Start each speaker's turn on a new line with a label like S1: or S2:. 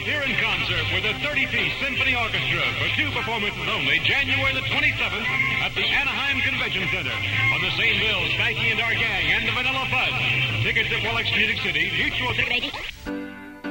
S1: here in concert with a 30-piece symphony orchestra for 2 performances only, January the 27th at the Anaheim Convention Center. On the same bill, Spanky and our gang and the Vanilla Fudge. Tickets at Rolex Music City, Mutual Ticket.